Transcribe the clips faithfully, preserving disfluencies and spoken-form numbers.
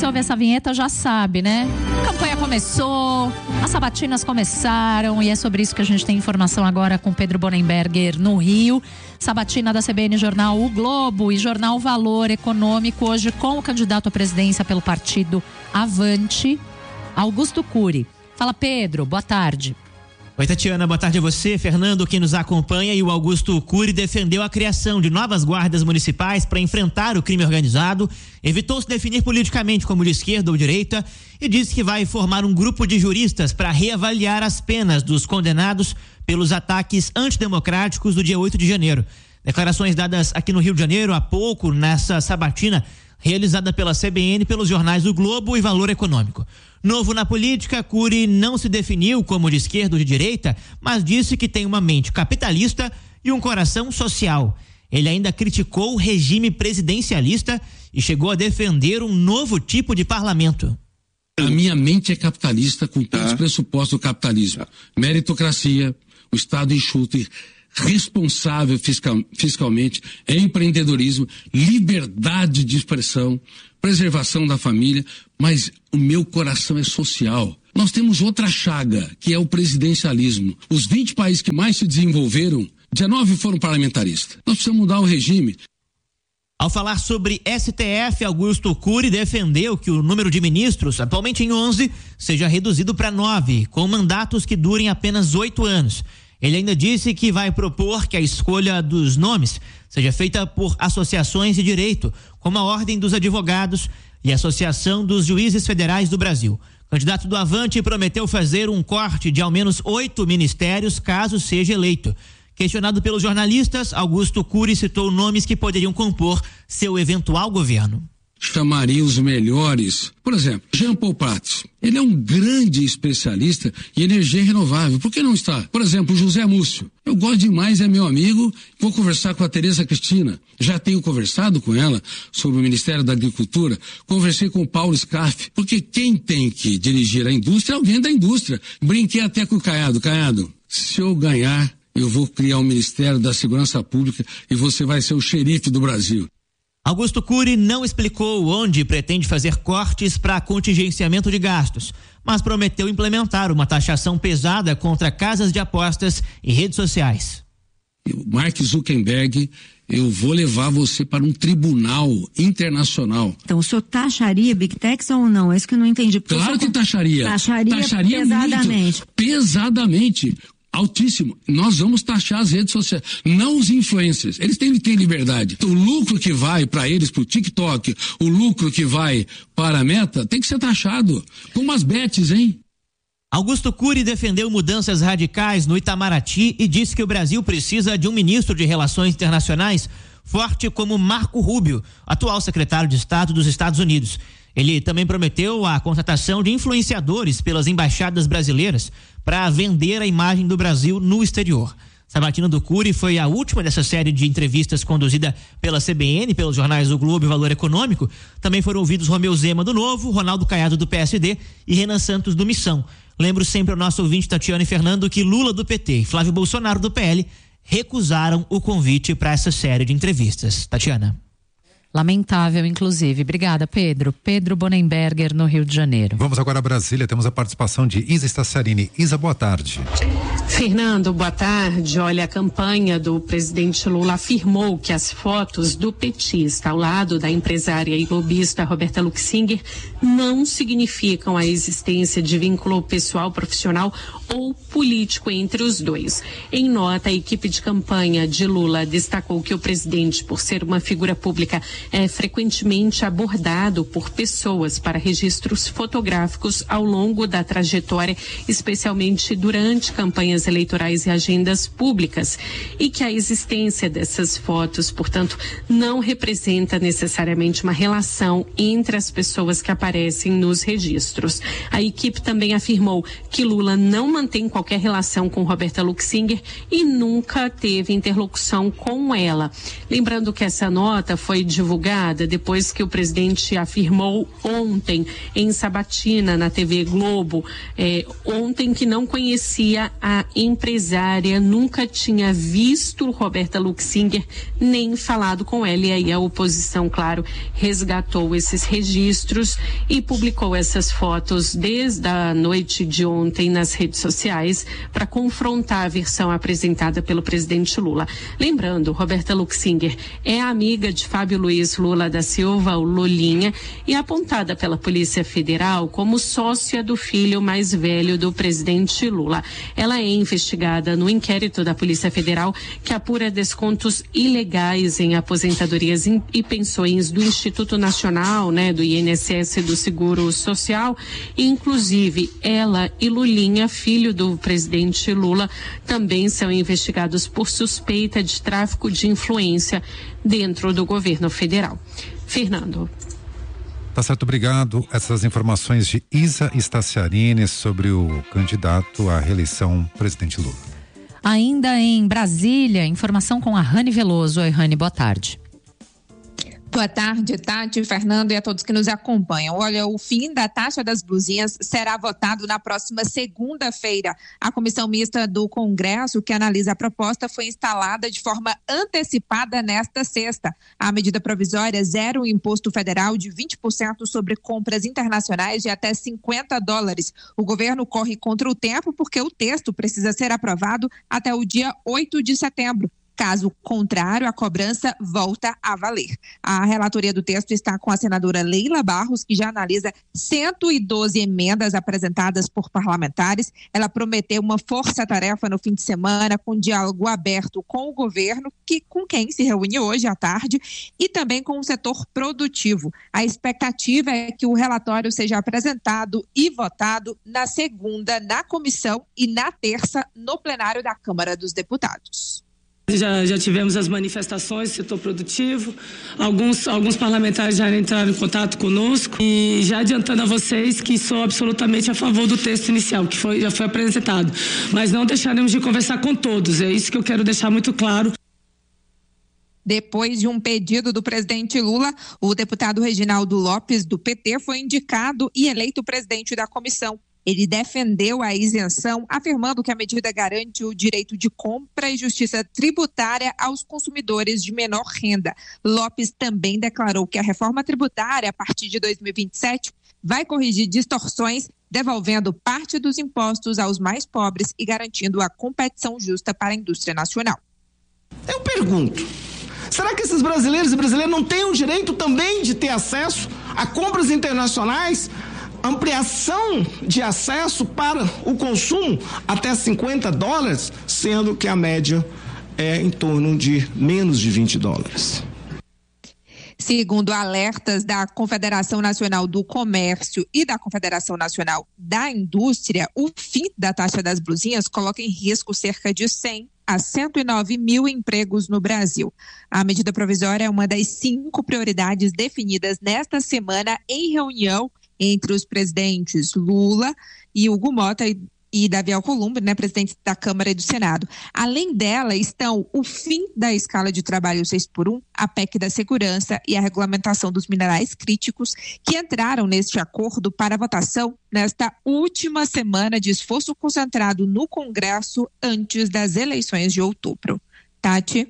você ouve essa vinheta já sabe, né? A campanha começou, as sabatinas começaram e é sobre isso que a gente tem informação agora com Pedro Bonenberger no Rio. Sabatina da C B N Jornal O Globo e Jornal Valor Econômico, hoje com o candidato à presidência pelo partido Avante, Augusto Cury. Fala, Pedro, boa tarde. Oi, Tatiana, boa tarde a você, Fernando, que nos acompanha. E o Augusto Cury defendeu a criação de novas guardas municipais para enfrentar o crime organizado, evitou se definir politicamente como de esquerda ou direita e disse que vai formar um grupo de juristas para reavaliar as penas dos condenados pelos ataques antidemocráticos do dia oito de janeiro. Declarações dadas aqui no Rio de Janeiro há pouco, nessa sabatina realizada pela C B N, pelos jornais O Globo e Valor Econômico. Novo na política, Cury não se definiu como de esquerda ou de direita, mas disse que tem uma mente capitalista e um coração social. Ele ainda criticou o regime presidencialista e chegou a defender um novo tipo de parlamento. A minha mente é capitalista com todos os pressupostos do capitalismo. Meritocracia, o Estado enxuto e responsável fiscal, fiscalmente, empreendedorismo, liberdade de expressão, preservação da família, mas o meu coração é social. Nós temos outra chaga, que é o presidencialismo. Os vinte países que mais se desenvolveram, dezenove foram parlamentaristas. Nós precisamos mudar o regime. Ao falar sobre S T F, Augusto Cury defendeu que o número de ministros, atualmente em onze, seja reduzido para nove, com mandatos que durem apenas oito anos. Ele ainda disse que vai propor que a escolha dos nomes seja feita por associações de direito, como a Ordem dos Advogados e a Associação dos Juízes Federais do Brasil. O candidato do Avante prometeu fazer um corte de ao menos oito ministérios caso seja eleito. Questionado pelos jornalistas, Augusto Cury citou nomes que poderiam compor seu eventual governo. Chamaria os melhores. Por exemplo, Jean Paul Prats. Ele é um grande especialista em energia renovável. Por que não está? Por exemplo, José Múcio. Eu gosto demais, é meu amigo. Vou conversar com a Tereza Cristina. Já tenho conversado com ela sobre o Ministério da Agricultura. Conversei com o Paulo Scaff. Porque quem tem que dirigir a indústria é alguém da indústria. Brinquei até com o Caiado. Caiado, se eu ganhar, eu vou criar um Ministério da Segurança Pública e você vai ser o xerife do Brasil. Augusto Cury não explicou onde pretende fazer cortes para contingenciamento de gastos, mas prometeu implementar uma taxação pesada contra casas de apostas e redes sociais. Mark Zuckerberg, eu vou levar você para um tribunal internacional. Então, o senhor taxaria Big Techs ou não? É isso que eu não entendi. Claro que taxaria. Taxaria, taxaria pesadamente. Muito, pesadamente. Altíssimo. Nós vamos taxar as redes sociais, não os influencers. Eles têm que ter liberdade. O lucro que vai para eles, para o TikTok, o lucro que vai para a Meta, tem que ser taxado. Como as bets, hein? Augusto Cury defendeu mudanças radicais no Itamaraty e disse que o Brasil precisa de um ministro de Relações Internacionais forte como Marco Rubio, atual secretário de Estado dos Estados Unidos. Ele também prometeu a contratação de influenciadores pelas embaixadas brasileiras para vender a imagem do Brasil no exterior. Sabatina do Cury foi a última dessa série de entrevistas conduzida pela C B N, pelos jornais O Globo e Valor Econômico. Também foram ouvidos Romeu Zema do Novo, Ronaldo Caiado do P S D e Renan Santos do Missão. Lembro sempre ao nosso ouvinte Tatiana e Fernando que Lula do P T e Flávio Bolsonaro do P L recusaram o convite para essa série de entrevistas. Tatiana. Lamentável, inclusive. Obrigada, Pedro. Pedro Bonenberger, no Rio de Janeiro. Vamos agora a Brasília. Temos a participação de Isa Staciarini. Isa, boa tarde. Fernando, boa tarde. Olha, a campanha do presidente Lula afirmou que as fotos do petista ao lado da empresária e lobista Roberta Luxinger não significam a existência de vínculo pessoal, profissional ou político entre os dois. Em nota, a equipe de campanha de Lula destacou que o presidente, por ser uma figura pública, é frequentemente abordado por pessoas para registros fotográficos ao longo da trajetória, especialmente durante campanhas eleitorais e agendas públicas, e que a existência dessas fotos, portanto, não representa necessariamente uma relação entre as pessoas que aparecem nos registros. A equipe também afirmou que Lula não mantém qualquer relação com Roberta Luxinger e nunca teve interlocução com ela. Lembrando que essa nota foi divulgada depois que o presidente afirmou ontem em sabatina na T V Globo, eh, ontem que não conhecia a a empresária nunca tinha visto Roberta Luxinger nem falado com ela, e aí a oposição, claro, resgatou esses registros e publicou essas fotos desde a noite de ontem nas redes sociais para confrontar a versão apresentada pelo presidente Lula. Lembrando, Roberta Luxinger é amiga de Fábio Luiz Lula da Silva, o Lulinha, e apontada pela Polícia Federal como sócia do filho mais velho do presidente Lula. Ela é investigada no inquérito da Polícia Federal que apura descontos ilegais em aposentadorias e pensões do Instituto Nacional, né, do I N S S e do Seguro Social. Inclusive, ela e Lulinha, filho do presidente Lula, também são investigados por suspeita de tráfico de influência dentro do governo federal. Fernando. Tá certo, obrigado. Essas informações de Isa Staciarini sobre o candidato à reeleição presidente Lula. Ainda em Brasília, informação com a Rani Veloso. Oi, Rani, boa tarde. Boa tarde, Tati, Fernando e a todos que nos acompanham. Olha, o fim da taxa das blusinhas será votado na próxima segunda-feira. A comissão mista do Congresso que analisa a proposta foi instalada de forma antecipada nesta sexta. A medida provisória zera o imposto federal de vinte por cento sobre compras internacionais de até cinquenta dólares. O governo corre contra o tempo porque o texto precisa ser aprovado até o dia oito de setembro. Caso contrário, a cobrança volta a valer. A relatoria do texto está com a senadora Leila Barros, que já analisa cento e doze emendas apresentadas por parlamentares. Ela prometeu uma força-tarefa no fim de semana com diálogo aberto com o governo, que, com quem se reúne hoje à tarde, e também com o setor produtivo. A expectativa é que o relatório seja apresentado e votado na segunda na comissão e na terça no plenário da Câmara dos Deputados. Já, já tivemos as manifestações do setor produtivo, alguns, alguns parlamentares já entraram em contato conosco e já adiantando a vocês que sou absolutamente a favor do texto inicial, que foi, já foi apresentado, mas não deixaremos de conversar com todos, é isso que eu quero deixar muito claro. Depois de um pedido do presidente Lula, o deputado Reginaldo Lopes, do P T, foi indicado e eleito presidente da comissão. Ele defendeu a isenção, afirmando que a medida garante o direito de compra e justiça tributária aos consumidores de menor renda. Lopes também declarou que a reforma tributária, a partir de dois mil e vinte e sete, vai corrigir distorções, devolvendo parte dos impostos aos mais pobres e garantindo a competição justa para a indústria nacional. Eu pergunto, será que esses brasileiros e brasileiras não têm o direito também de ter acesso a compras internacionais? Ampliação de acesso para o consumo até cinquenta dólares, sendo que a média é em torno de menos de vinte dólares. Segundo alertas da Confederação Nacional do Comércio e da Confederação Nacional da Indústria, o fim da taxa das blusinhas coloca em risco cerca de cem a cento e nove mil empregos no Brasil. A medida provisória é uma das cinco prioridades definidas nesta semana em reunião entre os presidentes Lula e Hugo Mota e, e Davi Alcolumbre, né, presidentes da Câmara e do Senado. Além dela estão o fim da escala de trabalho seis por um, a P E C da segurança e a regulamentação dos minerais críticos, que entraram neste acordo para votação nesta última semana de esforço concentrado no Congresso antes das eleições de outubro. Tati?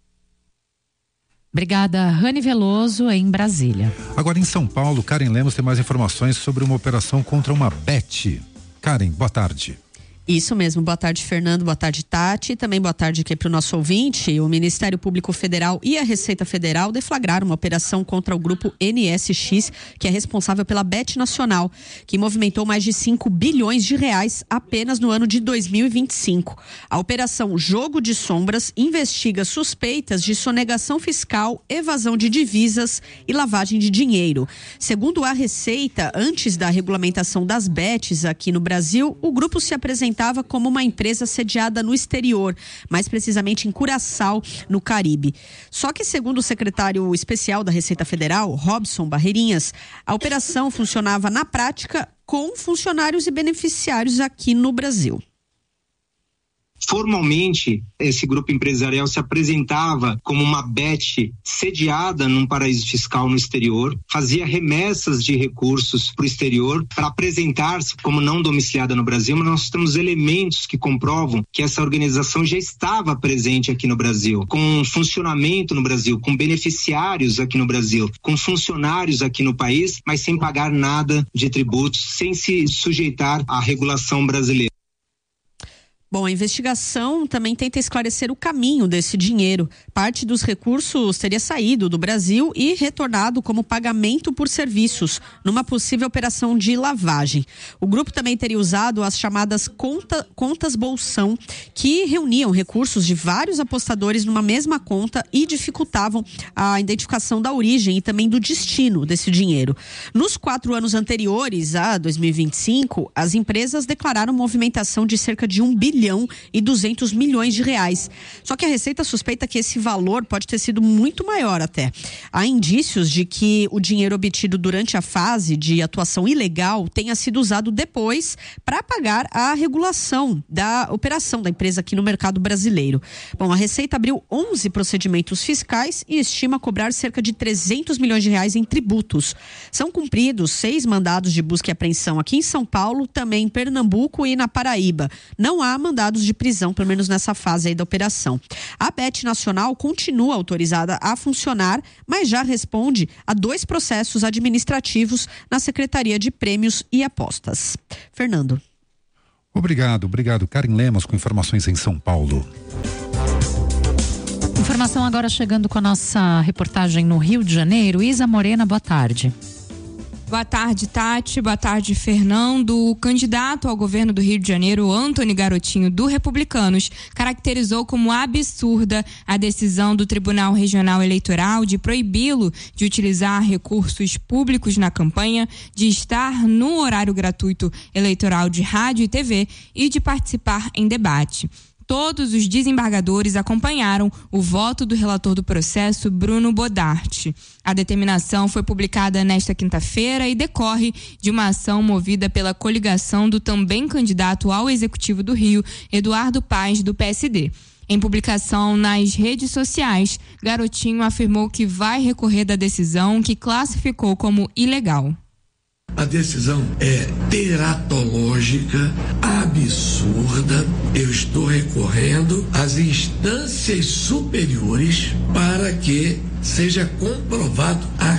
Obrigada, Rani Veloso, em Brasília. Agora em São Paulo, Karen Lemos tem mais informações sobre uma operação contra uma Bet. Karen, boa tarde. Isso mesmo, boa tarde, Fernando, boa tarde, Tati, também boa tarde aqui para o nosso ouvinte. O Ministério Público Federal e a Receita Federal deflagraram uma operação contra o grupo N S X, que é responsável pela Bet Nacional, que movimentou mais de cinco bilhões de reais apenas no ano de dois mil e vinte e cinco. A operação Jogo de Sombras investiga suspeitas de sonegação fiscal, evasão de divisas e lavagem de dinheiro. Segundo a Receita, antes da regulamentação das bets aqui no Brasil, o grupo se apresentava como uma empresa sediada no exterior, mais precisamente em Curaçao, no Caribe. Só que, segundo o secretário especial da Receita Federal, Robson Barreirinhas, a operação funcionava na prática com funcionários e beneficiários aqui no Brasil. Formalmente, esse grupo empresarial se apresentava como uma B E T sediada num paraíso fiscal no exterior, fazia remessas de recursos para o exterior para apresentar-se como não domiciliada no Brasil, mas nós temos elementos que comprovam que essa organização já estava presente aqui no Brasil, com funcionamento no Brasil, com beneficiários aqui no Brasil, com funcionários aqui no país, mas sem pagar nada de tributos, sem se sujeitar à regulação brasileira. Bom, a investigação também tenta esclarecer o caminho desse dinheiro. Parte dos recursos teria saído do Brasil e retornado como pagamento por serviços, numa possível operação de lavagem. O grupo também teria usado as chamadas conta, contas bolsão, que reuniam recursos de vários apostadores numa mesma conta e dificultavam a identificação da origem e também do destino desse dinheiro. Nos quatro anos anteriores a dois mil e vinte e cinco, as empresas declararam movimentação de cerca de um bilhão e duzentos milhões de reais. Só que a Receita suspeita que esse valor pode ter sido muito maior até. Há indícios de que o dinheiro obtido durante a fase de atuação ilegal tenha sido usado depois para pagar a regulação da operação da empresa aqui no mercado brasileiro. Bom, a Receita abriu onze procedimentos fiscais e estima cobrar cerca de trezentos milhões de reais em tributos. São cumpridos seis mandados de busca e apreensão aqui em São Paulo, também em Pernambuco e na Paraíba. Não há mandados de prisão, pelo menos nessa fase aí da operação. A B E T Nacional continua autorizada a funcionar, mas já responde a dois processos administrativos na Secretaria de Prêmios e Apostas. Fernando. Obrigado, obrigado. Karen Lemos com informações em São Paulo. Informação agora chegando com a nossa reportagem no Rio de Janeiro. Isa Morena, boa tarde. Boa tarde, Tati. Boa tarde, Fernando. O candidato ao governo do Rio de Janeiro, Antony Garotinho, do Republicanos, caracterizou como absurda a decisão do Tribunal Regional Eleitoral de proibi-lo de utilizar recursos públicos na campanha, de estar no horário gratuito eleitoral de rádio e T V e de participar em debate. Todos os desembargadores acompanharam o voto do relator do processo, Bruno Bodart. A determinação foi publicada nesta quinta-feira e decorre de uma ação movida pela coligação do também candidato ao Executivo do Rio, Eduardo Paes, do P S D. Em publicação nas redes sociais, Garotinho afirmou que vai recorrer da decisão que classificou como ilegal. A decisão é teratológica, absurda. Eu estou recorrendo às instâncias superiores para que seja comprovado a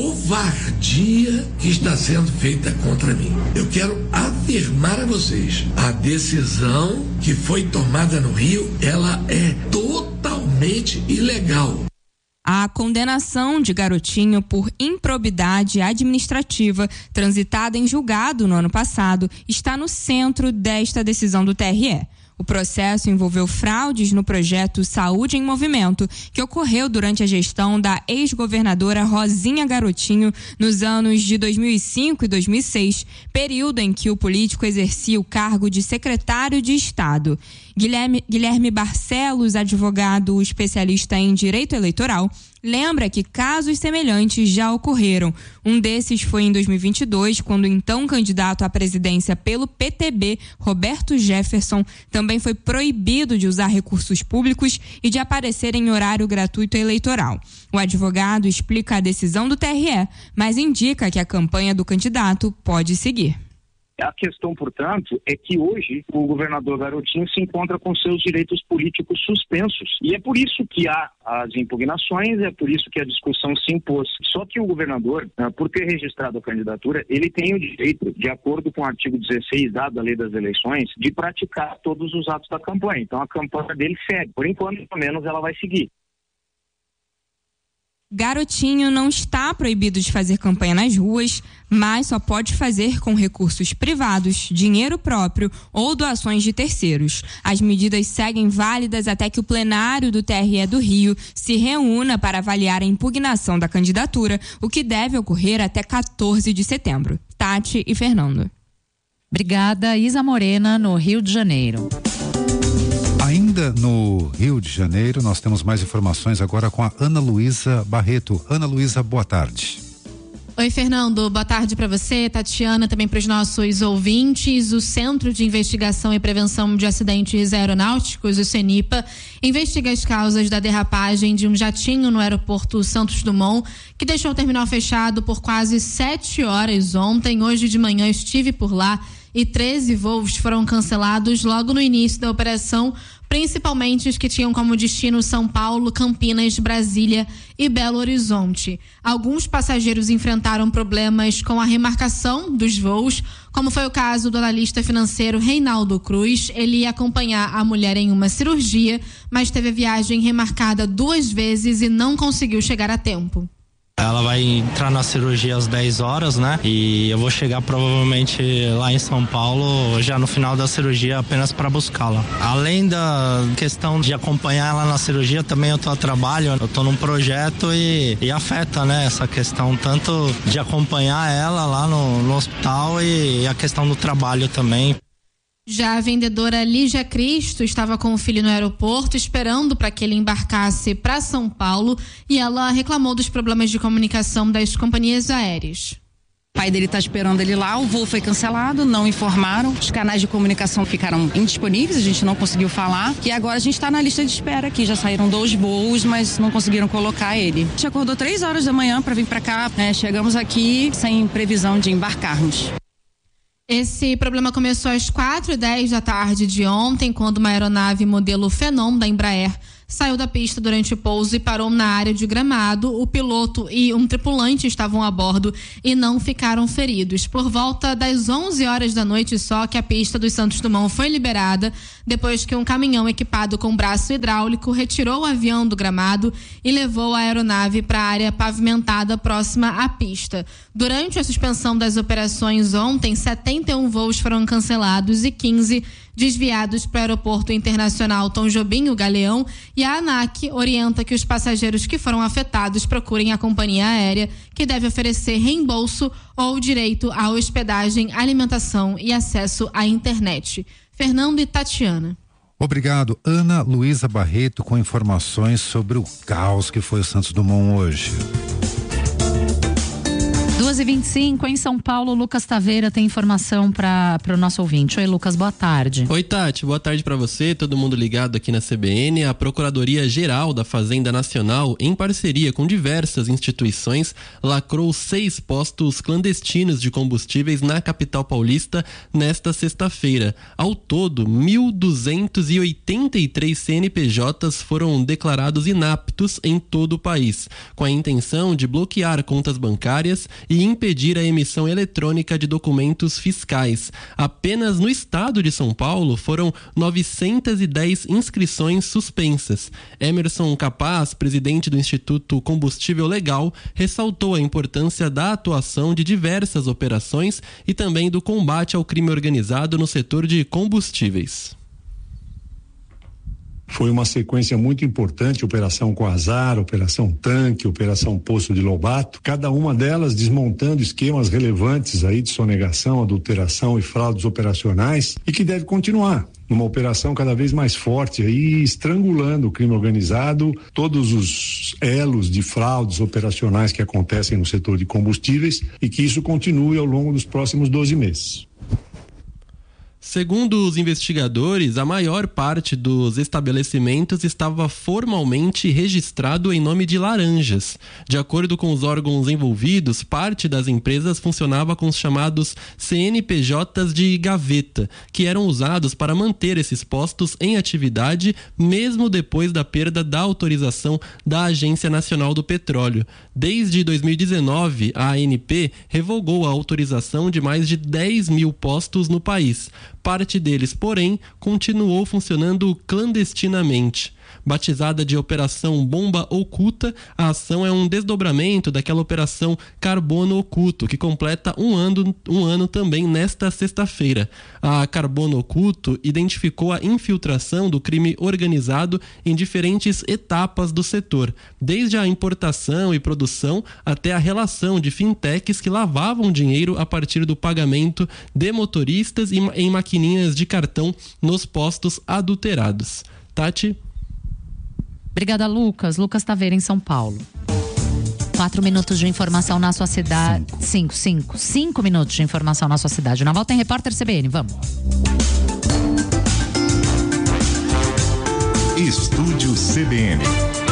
covardia que está sendo feita contra mim. Eu quero afirmar a vocês, a decisão que foi tomada no Rio, ela é totalmente ilegal. A condenação de Garotinho por improbidade administrativa, transitada em julgado no ano passado, está no centro desta decisão do T R E. O processo envolveu fraudes no projeto Saúde em Movimento, que ocorreu durante a gestão da ex-governadora Rosinha Garotinho nos anos de dois mil e cinco e dois mil e seis, período em que o político exercia o cargo de secretário de Estado. Guilherme, Guilherme Barcelos, advogado especialista em direito eleitoral, lembra que casos semelhantes já ocorreram. Um desses foi em dois mil e vinte e dois, quando o então candidato à presidência pelo P T B, Roberto Jefferson, também foi proibido de usar recursos públicos e de aparecer em horário gratuito eleitoral. O advogado explica a decisão do T R E, mas indica que a campanha do candidato pode seguir. A questão, portanto, é que hoje o governador Garotinho se encontra com seus direitos políticos suspensos. E é por isso que há as impugnações, é por isso que a discussão se impôs. Só que o governador, por ter registrado a candidatura, ele tem o direito, de acordo com o artigo dezesseis da Lei das Eleições, de praticar todos os atos da campanha. Então a campanha dele segue. Por enquanto, pelo menos, ela vai seguir. Garotinho não está proibido de fazer campanha nas ruas, mas só pode fazer com recursos privados, dinheiro próprio ou doações de terceiros. As medidas seguem válidas até que o plenário do T R E do Rio se reúna para avaliar a impugnação da candidatura, o que deve ocorrer até quatorze de setembro. Tati e Fernando. Obrigada, Isa Morena, no Rio de Janeiro. Ainda no Rio de Janeiro, nós temos mais informações agora com a Ana Luísa Barreto. Ana Luísa, boa tarde. Oi, Fernando, boa tarde para você, Tatiana, também para os nossos ouvintes. O Centro de Investigação e Prevenção de Acidentes Aeronáuticos, o CENIPA, investiga as causas da derrapagem de um jatinho no aeroporto Santos Dumont, que deixou o terminal fechado por quase sete horas ontem. Hoje de manhã estive por lá e treze voos foram cancelados logo no início da operação, principalmente os que tinham como destino São Paulo, Campinas, Brasília e Belo Horizonte. Alguns passageiros enfrentaram problemas com a remarcação dos voos, como foi o caso do analista financeiro Reinaldo Cruz. Ele ia acompanhar a mulher em uma cirurgia, mas teve a viagem remarcada duas vezes e não conseguiu chegar a tempo. Ela vai entrar na cirurgia às dez horas, né? E eu vou chegar provavelmente lá em São Paulo já no final da cirurgia apenas para buscá-la. Além da questão de acompanhar ela na cirurgia, também eu tô a trabalho, eu tô num projeto e, e afeta, né? Essa questão tanto de acompanhar ela lá no, no hospital e, e a questão do trabalho também. Já a vendedora Lígia Cristo estava com o filho no aeroporto esperando para que ele embarcasse para São Paulo e ela reclamou dos problemas de comunicação das companhias aéreas. O pai dele está esperando ele lá, o voo foi cancelado, não informaram, os canais de comunicação ficaram indisponíveis, a gente não conseguiu falar e agora a gente está na lista de espera aqui, já saíram dois voos, mas não conseguiram colocar ele. A gente acordou três horas da manhã para vir para cá, né? Chegamos aqui sem previsão de embarcarmos. Esse problema começou às quatro e dez da tarde de ontem, quando uma aeronave modelo Phenom da Embraer saiu da pista durante o pouso e parou na área de Gramado. O piloto e um tripulante estavam a bordo e não ficaram feridos. Por volta das onze horas da noite só que a pista dos Santos Dumont foi liberada, depois que um caminhão equipado com braço hidráulico retirou o avião do gramado e levou a aeronave para a área pavimentada próxima à pista. Durante a suspensão das operações ontem, setenta e um voos foram cancelados e quinze desviados para o Aeroporto Internacional Tom Jobim, o Galeão, e a ANAC orienta que os passageiros que foram afetados procurem a companhia aérea, que deve oferecer reembolso ou direito à hospedagem, alimentação e acesso à internet. Fernando e Tatiana. Obrigado. Ana Luísa Barreto com informações sobre o caos que foi o Santos Dumont hoje. duas e vinte e cinco em São Paulo, Lucas Taveira tem informação para o nosso ouvinte. Oi, Lucas, boa tarde. Oi, Tati, boa tarde para você, todo mundo ligado aqui na C B N. A Procuradoria-Geral da Fazenda Nacional, em parceria com diversas instituições, lacrou seis postos clandestinos de combustíveis na capital paulista nesta sexta-feira. Ao todo, mil duzentos e oitenta e três C N P Js foram declarados inaptos em todo o país, com a intenção de bloquear contas bancárias e impedir a emissão eletrônica de documentos fiscais. Apenas no estado de São Paulo foram novecentas e dez inscrições suspensas. Emerson Capaz, presidente do Instituto Combustível Legal, ressaltou a importância da atuação de diversas operações e também do combate ao crime organizado no setor de combustíveis. Foi uma sequência muito importante, Operação Coazar, Operação Tanque, Operação Poço de Lobato, cada uma delas desmontando esquemas relevantes aí de sonegação, adulteração e fraudes operacionais e que deve continuar numa operação cada vez mais forte aí, estrangulando o crime organizado, todos os elos de fraudes operacionais que acontecem no setor de combustíveis e que isso continue ao longo dos próximos doze meses. Segundo os investigadores, a maior parte dos estabelecimentos estava formalmente registrado em nome de laranjas. De acordo com os órgãos envolvidos, parte das empresas funcionava com os chamados C N P Js de gaveta, que eram usados para manter esses postos em atividade mesmo depois da perda da autorização da Agência Nacional do Petróleo. Desde dois mil e dezenove, a A N P revogou a autorização de mais de dez mil postos no país. Parte deles, porém, continuou funcionando clandestinamente. Batizada de Operação Bomba Oculta, a ação é um desdobramento daquela Operação Carbono Oculto, que completa um ano, um ano também nesta sexta-feira. A Carbono Oculto identificou a infiltração do crime organizado em diferentes etapas do setor, desde a importação e produção até a relação de fintechs que lavavam dinheiro a partir do pagamento de motoristas em maquininhas de cartão nos postos adulterados. Tati? Obrigada, Lucas. Lucas Taveira, em São Paulo. Quatro minutos de informação na sua cidade. Cinco, cinco. Cinco minutos de informação na sua cidade. Na volta tem repórter C B N, vamos. Estúdio C B N.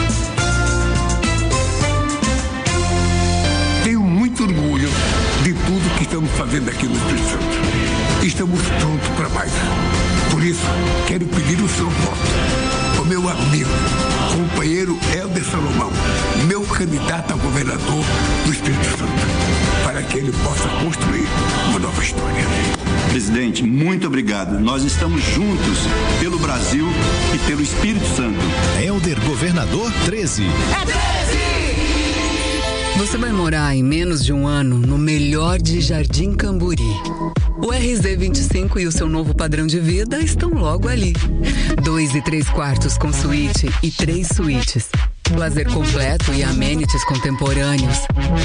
Tenho muito orgulho de tudo que estamos fazendo aqui no Espírito Santo. Estamos prontos para mais. Por isso, quero pedir o seu voto. O meu amigo, companheiro Helder Salomão, meu candidato a governador do Espírito Santo, para que ele possa construir uma nova história. Presidente, muito obrigado. Nós estamos juntos pelo Brasil e pelo Espírito Santo. Helder Governador treze. É treze! Você vai morar em menos de um ano no melhor de Jardim Camburi. O R Z vinte e cinco e o seu novo padrão de vida estão logo ali. Dois e três quartos com suíte e três suítes. Lazer completo e amenities contemporâneos.